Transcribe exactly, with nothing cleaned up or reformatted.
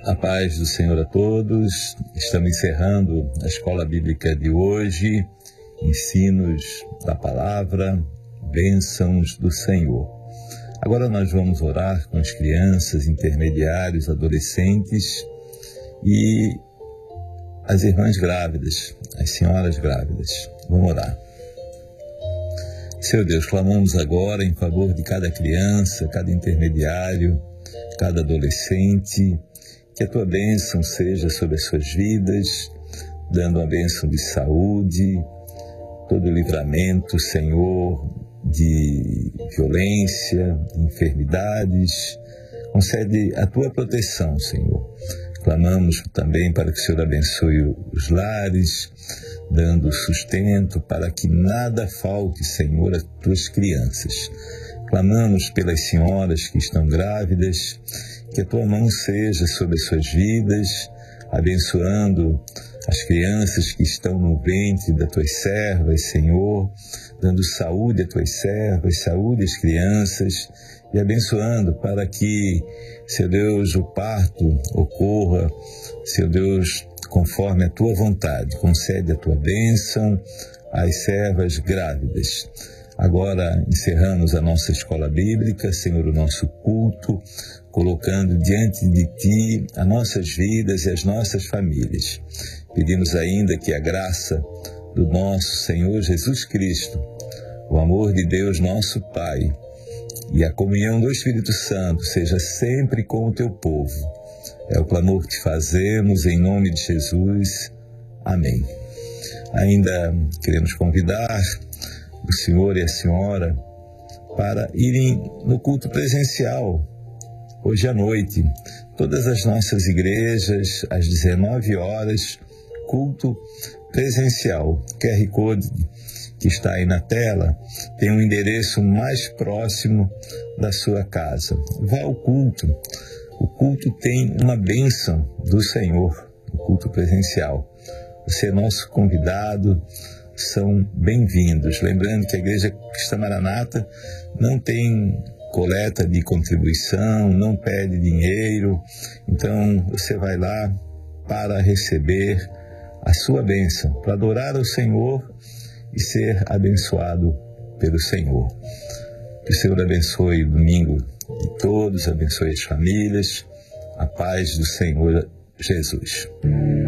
A paz do Senhor a todos. Estamos encerrando a escola bíblica de hoje, ensinos da palavra, bênçãos do Senhor. Agora nós vamos orar com as crianças, intermediários, adolescentes e as irmãs grávidas, as senhoras grávidas. Vamos orar. Senhor Deus, clamamos agora em favor de cada criança, cada intermediário, cada adolescente, que a Tua bênção seja sobre as suas vidas, dando uma bênção de saúde, todo o livramento, Senhor, de violência, de enfermidades. Concede a Tua proteção, Senhor. Clamamos também para que o Senhor abençoe os lares, dando sustento para que nada falte, Senhor, às Tuas crianças. Clamamos pelas senhoras que estão grávidas, que a Tua mão seja sobre as suas vidas, abençoando as crianças que estão no ventre das Tuas servas, Senhor, dando saúde às Tuas servas, saúde às crianças, e abençoando para que, Senhor Deus, o parto ocorra, Senhor Deus, conforme a Tua vontade. Concede a Tua bênção às servas grávidas. Agora encerramos a nossa escola bíblica, Senhor, o nosso culto, colocando diante de Ti as nossas vidas e as nossas famílias. Pedimos ainda que a graça do nosso Senhor Jesus Cristo, o amor de Deus nosso Pai e a comunhão do Espírito Santo seja sempre com o Teu povo. É o clamor que te fazemos em nome de Jesus. Amém. Ainda queremos convidar o senhor e a senhora para irem no culto presencial hoje à noite. Todas as nossas igrejas, às dezenove horas, culto presencial. O Q R Code que está aí na tela tem um endereço mais próximo da sua casa. Vá ao culto. O culto tem uma bênção do Senhor, o culto presencial. Você é nosso convidado, são bem-vindos. Lembrando que a Igreja Cristã Maranata não tem coleta de contribuição, não pede dinheiro. Então você vai lá para receber a sua bênção, para adorar ao Senhor e ser abençoado pelo Senhor. Que o Senhor abençoe o domingo de todos, abençoe as famílias, a paz do Senhor Jesus.